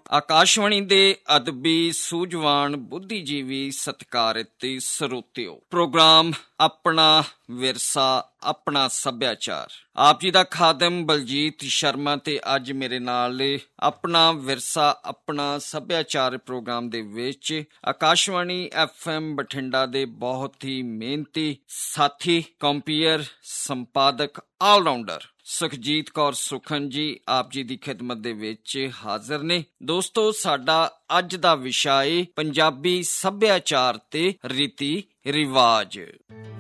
ਆਕਾਸ਼ਵਾਣੀ ਦੇ ਅਦਬੀ ਸੂਝਵਾਨ ਬੁੱਧੀਜੀਵੀ ਸਤਿਕਾਰਿਤ ਸਰੋਤਿਓ, ਪ੍ਰੋਗਰਾਮ ਆਪਣਾ ਵਿਰਸਾ ਆਪਣਾ ਸੱਭਿਆਚਾਰ। ਆਪ ਜੀ ਦਾ ਖਾਦਮ ਬਲਜੀਤ ਸ਼ਰਮਾ ਤੇ ਅੱਜ ਮੇਰੇ ਨਾਲ ਆਪਣਾ ਵਿਰਸਾ ਆਪਣਾ ਸੱਭਿਆਚਾਰ ਪ੍ਰੋਗਰਾਮ ਦੇ ਵਿੱਚ ਆਕਾਸ਼ਵਾਣੀ FM ਬਠਿੰਡਾ ਦੇ ਬਹੁਤ ਹੀ ਮਿਹਨਤੀ ਸਾਥੀ, ਕੰਪੀਅਰ, ਸੰਪਾਦਕ, ਆਲਰਾਊਂਡਰ ਸੁਖਜੀਤ ਕੌਰ ਸੁਖਨ ਜੀ ਆਪ ਜੀ ਦੀ ਖਿਦਮਤ ਦੇ ਵਿੱਚ ਹਾਜ਼ਰ ਨੇ। ਦੋਸਤੋ, ਸਾਡਾ ਅੱਜ ਦਾ ਵਿਸ਼ਾ ਹੈ ਪੰਜਾਬੀ ਸੱਭਿਆਚਾਰ ਤੇ ਰੀਤੀ ਰਿਵਾਜ।